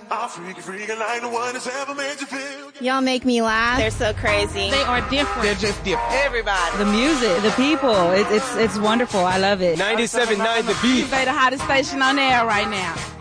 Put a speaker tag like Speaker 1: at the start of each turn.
Speaker 1: I'll freak like the one that's ever made you feel.
Speaker 2: Y'all make me laugh.
Speaker 3: They're so crazy.
Speaker 4: They are different.
Speaker 5: They're just different.
Speaker 3: Everybody.
Speaker 6: The music, the people, it's wonderful. I love it.
Speaker 5: 97.9 The Beat.
Speaker 4: They're the hottest station on air right now.